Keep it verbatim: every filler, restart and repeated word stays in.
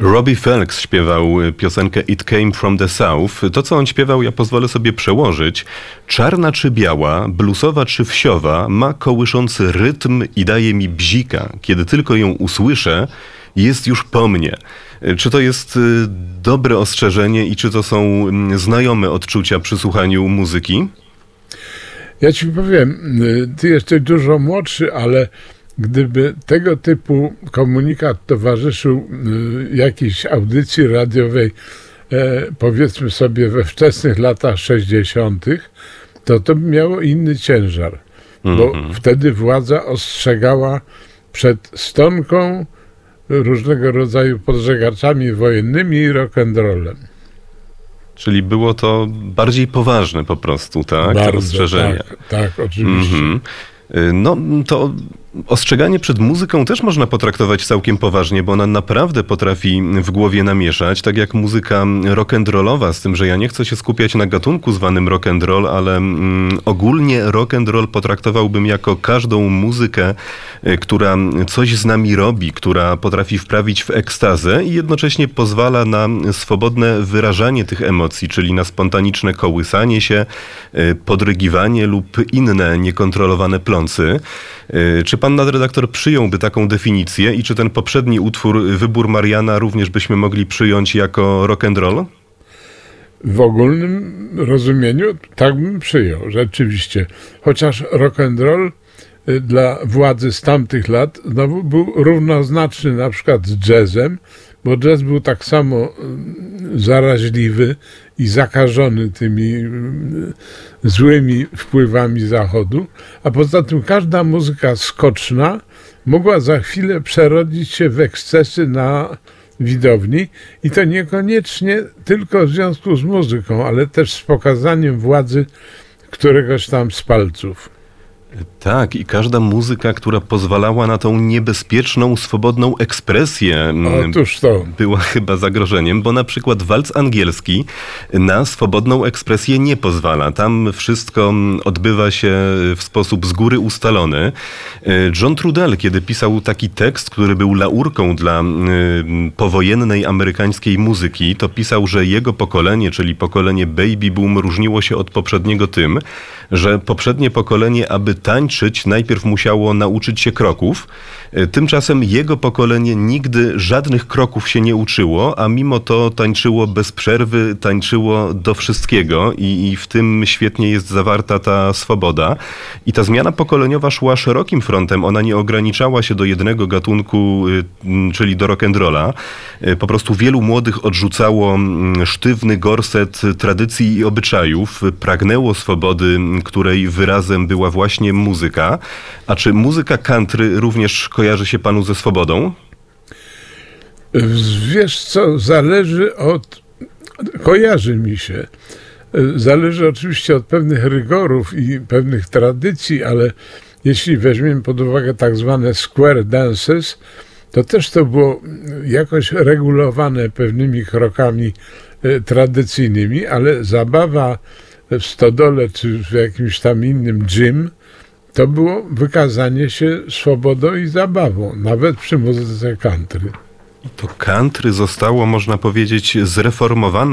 Robbie Phelps śpiewał piosenkę It Came From The South. To, co on śpiewał, ja pozwolę sobie przełożyć. Czarna czy biała, bluesowa czy wsiowa, ma kołyszący rytm i daje mi bzika. Kiedy tylko ją usłyszę, jest już po mnie. Czy to jest dobre ostrzeżenie i czy to są znajome odczucia przy słuchaniu muzyki? Ja ci powiem, ty jesteś dużo młodszy, ale gdyby tego typu komunikat towarzyszył jakiejś audycji radiowej, powiedzmy sobie we wczesnych latach sześćdziesiątych, to to by miało inny ciężar, bo mm-hmm. wtedy władza ostrzegała przed stonką, różnego rodzaju podżegaczami wojennymi i rock'n'rollem. Czyli było to bardziej poważne po prostu, tak? Bardzo, te ostrzeżenia. Tak, tak, oczywiście. Mm-hmm. No to ostrzeganie przed muzyką też można potraktować całkiem poważnie, bo ona naprawdę potrafi w głowie namieszać, tak jak muzyka rock'n'rollowa, z tym, że ja nie chcę się skupiać na gatunku zwanym rock'n'roll, ale mm, ogólnie rock'n'roll potraktowałbym jako każdą muzykę, która coś z nami robi, która potrafi wprawić w ekstazę i jednocześnie pozwala na swobodne wyrażanie tych emocji, czyli na spontaniczne kołysanie się, podrygiwanie lub inne niekontrolowane pląsy. Czy pan nadredaktor przyjąłby taką definicję i czy ten poprzedni utwór Wybór Mariana również byśmy mogli przyjąć jako rock'n'roll? W ogólnym rozumieniu tak bym przyjął, rzeczywiście. Chociaż rock'n'roll dla władzy z tamtych lat znowu był równoznaczny na przykład z jazzem, bo jazz był tak samo zaraźliwy i zakażony tymi złymi wpływami Zachodu, a poza tym każda muzyka skoczna mogła za chwilę przerodzić się w ekscesy na widowni i to niekoniecznie tylko w związku z muzyką, ale też z pokazaniem władzy któregoś tam z palców. Tak, i każda muzyka, która pozwalała na tą niebezpieczną, swobodną ekspresję, Otóż to. była chyba zagrożeniem, bo na przykład walc angielski na swobodną ekspresję nie pozwala. Tam wszystko odbywa się w sposób z góry ustalony. John Trudell, kiedy pisał taki tekst, który był laurką dla powojennej amerykańskiej muzyki, to pisał, że jego pokolenie, czyli pokolenie baby boom, różniło się od poprzedniego tym, że poprzednie pokolenie, aby tańczyć, najpierw musiało nauczyć się kroków. Tymczasem jego pokolenie nigdy żadnych kroków się nie uczyło, a mimo to tańczyło bez przerwy, tańczyło do wszystkiego i, i w tym świetnie jest zawarta ta swoboda. I ta zmiana pokoleniowa szła szerokim frontem. Ona nie ograniczała się do jednego gatunku, czyli do rock'n'rolla. Po prostu wielu młodych odrzucało sztywny gorset tradycji i obyczajów, pragnęło swobody, której wyrazem była właśnie muzyka. A czy muzyka country również kojarzy się panu ze swobodą? Wiesz co, zależy od... Kojarzy mi się. Zależy oczywiście od pewnych rygorów i pewnych tradycji, ale jeśli weźmiemy pod uwagę tak zwane square dances, to też to było jakoś regulowane pewnymi krokami tradycyjnymi, ale zabawa w stodole czy w jakimś tam innym gym, to było wykazanie się swobodą i zabawą, nawet przy muzyce country. I to country zostało, można powiedzieć, zreformowane